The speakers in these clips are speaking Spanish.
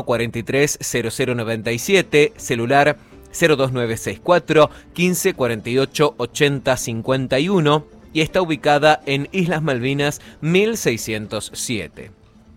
430097, celular 02964 15 48 80 51 y está ubicada en Islas Malvinas 1607.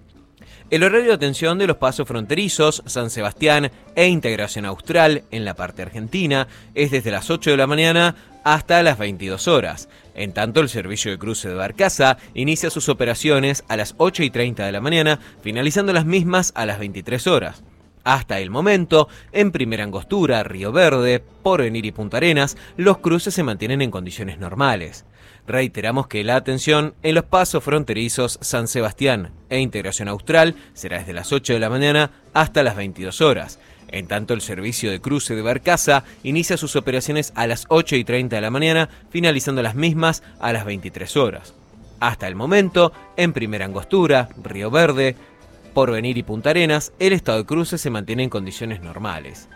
El horario de atención de los pasos fronterizos, San Sebastián e Integración Austral en la parte argentina es desde las 8 de la mañana hasta las 22 horas. En tanto, el servicio de cruce de Barcaza inicia sus operaciones a las 8:30 de la mañana, finalizando las mismas a las 23 horas. Hasta el momento, en Primera Angostura, Río Verde, Porvenir y Punta Arenas, los cruces se mantienen en condiciones normales. Reiteramos que la atención en los pasos fronterizos San Sebastián e Integración Austral será desde las 8 de la mañana hasta las 22 horas. En tanto, el servicio de cruce de Barcaza inicia sus operaciones a las 8:30 de la mañana, finalizando las mismas a las 23 horas. Hasta el momento, en Primera Angostura, Río Verde, Porvenir y Punta Arenas, el estado de cruce se mantiene en condiciones normales.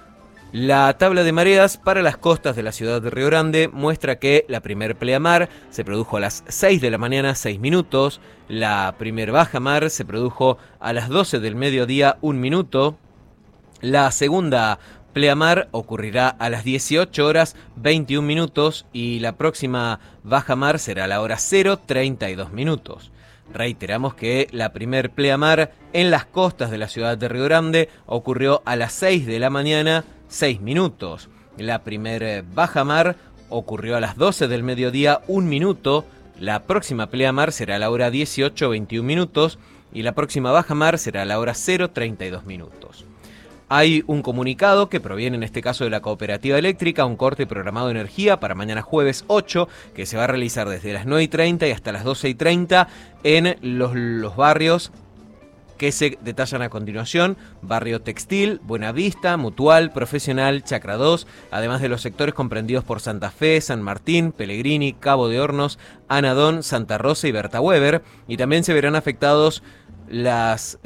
La tabla de mareas para las costas de la ciudad de Río Grande muestra que la primer pleamar se produjo a las 6 de la mañana 6 minutos, la primer bajamar se produjo a las 12 del mediodía 1 minuto, la segunda pleamar ocurrirá a las 18 horas 21 minutos y la próxima bajamar será a la hora 0:32 minutos. Reiteramos que la primer pleamar en las costas de la ciudad de Río Grande ocurrió a las 6 de la mañana 6 minutos. La primer bajamar ocurrió a las 12 del mediodía 1 minuto. La próxima pleamar será a la hora 18:21 minutos y la próxima bajamar será a la hora 0:32 minutos. Hay un comunicado que proviene en este caso de la Cooperativa Eléctrica, un corte programado de energía para mañana jueves 8, que se va a realizar desde las 9:30 y hasta las 12:30 en los barrios que se detallan a continuación: Barrio Textil, Buenavista, Mutual, Profesional, Chacra 2, además de los sectores comprendidos por Santa Fe, San Martín, Pellegrini, Cabo de Hornos, Anadón, Santa Rosa y Berta Weber, y también se verán afectados las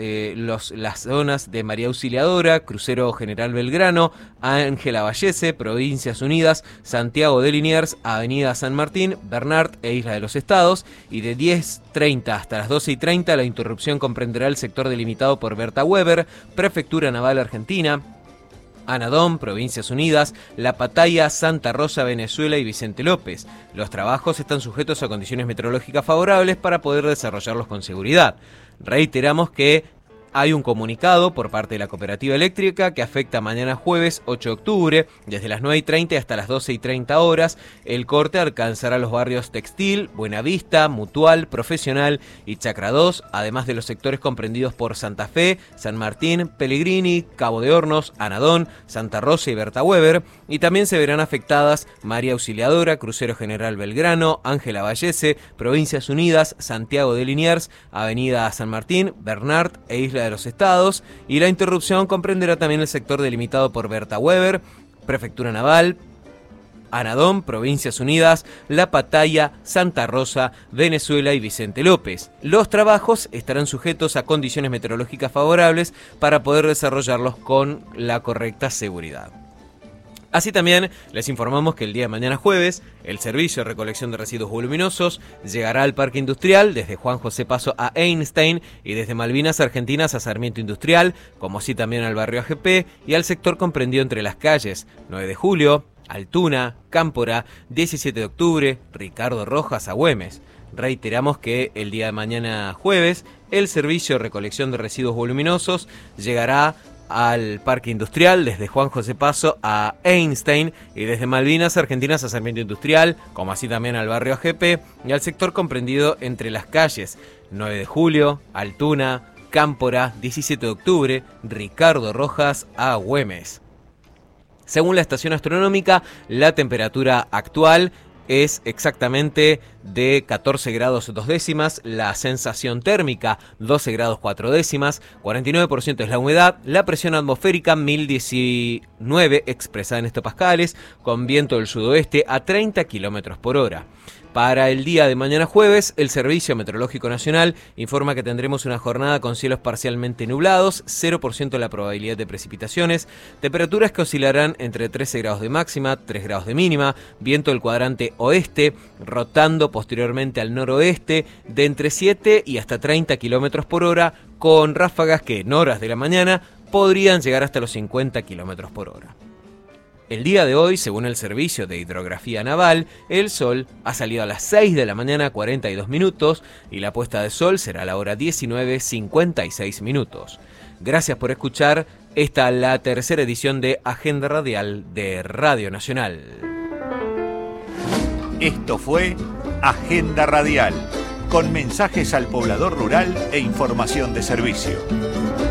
zonas de María Auxiliadora, Crucero General Belgrano, Ángela Vallese, Provincias Unidas, Santiago de Liniers, Avenida San Martín, Bernard e Isla de los Estados, y de 10:30 hasta las 12:30 la interrupción comprenderá el sector delimitado por Berta Weber, Prefectura Naval Argentina, Anadón, Provincias Unidas, La Pataya, Santa Rosa, Venezuela y Vicente López. Los trabajos están sujetos a condiciones meteorológicas favorables para poder desarrollarlos con seguridad. Reiteramos que hay un comunicado por parte de la Cooperativa Eléctrica que afecta mañana jueves 8 de octubre, desde las 9:30 hasta las 12:30 horas. El corte alcanzará los barrios Textil, Buenavista, Mutual, Profesional y Chacra 2, además de los sectores comprendidos por Santa Fe, San Martín, Pellegrini, Cabo de Hornos, Anadón, Santa Rosa y Berta Weber, y también se verán afectadas María Auxiliadora, Crucero General Belgrano, Ángela Vallese, Provincias Unidas, Santiago de Liniers, Avenida San Martín, Bernard e Isla de los Estados, y la interrupción comprenderá también el sector delimitado por Berta Weber, Prefectura Naval, Anadón, Provincias Unidas, La Pataya, Santa Rosa, Venezuela y Vicente López. Los trabajos estarán sujetos a condiciones meteorológicas favorables para poder desarrollarlos con la correcta seguridad. Así también les informamos que el día de mañana jueves el servicio de recolección de residuos voluminosos llegará al Parque Industrial desde Juan José Paso a Einstein y desde Malvinas Argentinas a Sarmiento Industrial, como así también al barrio AGP y al sector comprendido entre las calles 9 de Julio, Altuna, Cámpora, 17 de octubre, Ricardo Rojas a Güemes. Reiteramos que el día de mañana jueves el servicio de recolección de residuos voluminosos llegará al Parque Industrial desde Juan José Paso a Einstein y desde Malvinas Argentinas a Sarmiento Industrial, como así también al barrio AGP y al sector comprendido entre las calles 9 de Julio, Altuna, Cámpora, 17 de octubre, Ricardo Rojas a Güemes. Según la estación astronómica, la temperatura actual es exactamente de 14 grados 2 décimas, la sensación térmica 12 grados 4 décimas, 49% es la humedad, la presión atmosférica 1019 expresada en hectopascales, con viento del sudoeste a 30 kilómetros por hora. Para el día de mañana jueves, el Servicio Meteorológico Nacional informa que tendremos una jornada con cielos parcialmente nublados, 0% la probabilidad de precipitaciones, temperaturas que oscilarán entre 13 grados de máxima, 3 grados de mínima, viento del cuadrante oeste, rotando posteriormente al noroeste, de entre 7 y hasta 30 kilómetros por hora, con ráfagas que en horas de la mañana podrían llegar hasta los 50 km por hora. El día de hoy, según el Servicio de Hidrografía Naval, el sol ha salido a las 6 de la mañana 42 minutos y la puesta de sol será a la hora 19:56 minutos. Gracias por escuchar la tercera edición de Agenda Radial de Radio Nacional. Esto fue Agenda Radial, con mensajes al poblador rural e información de servicio.